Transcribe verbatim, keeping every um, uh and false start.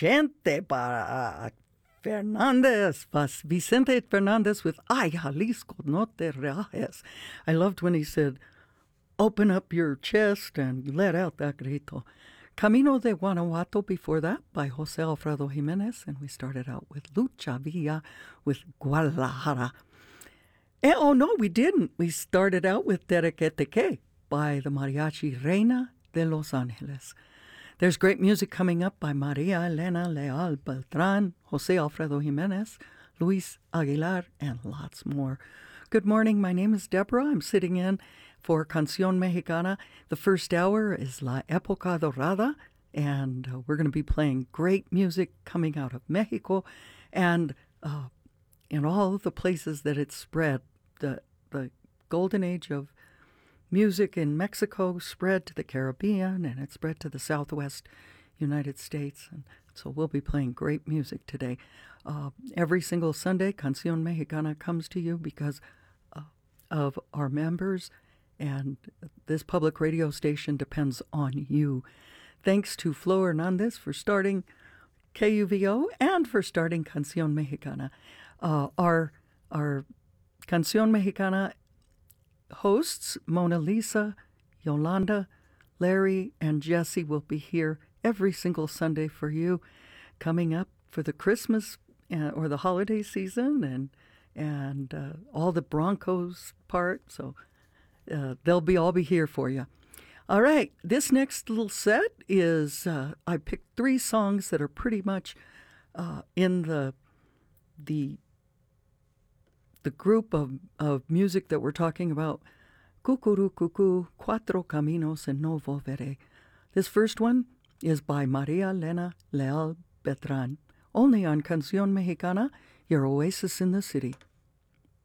Chente para Fernandez, Vas- Vicente Fernandez with Ay, Jalisco, no te reajes. I loved when he said, open up your chest and let out that grito. Camino de Guanajuato before that by Jose Alfredo Jimenez, and we started out with Lucha Villa with Guadalajara. And, oh, no, we didn't. We started out with Terequeteque by the Mariachi Reina de Los Angeles. There's great music coming up by Maria Elena Leal Beltran, Jose Alfredo Jimenez, Luis Aguilar, and lots more. Good morning. My name is Deborah. I'm sitting in for Canción Mexicana. The first hour is La Época Dorada, and uh, we're going to be playing great music coming out of Mexico and uh, in all of the places that it's spread. The, the golden age of music in Mexico spread to the Caribbean, and it spread to the Southwest United States. And so we'll be playing great music today. Uh, every single Sunday, Canción Mexicana comes to you because uh, of our members, and this public radio station depends on you. Thanks to Flo Hernandez for starting K U V O and for starting Canción Mexicana. Uh, our, our Canción Mexicana hosts, Mona Lisa, Yolanda, Larry, and Jesse will be here every single Sunday for you, coming up for the Christmas uh, or the holiday season and and uh, all the Broncos part. So uh, they'll be all be here for you. All right, this next little set is uh, I picked three songs that are pretty much uh, in the the the group of, of music that we're talking about. Cucuru Cucu, Cuatro Caminos, and No Volveré. This first one is by Maria Elena Leal Beltran, only on Canción Mexicana, your oasis in the city.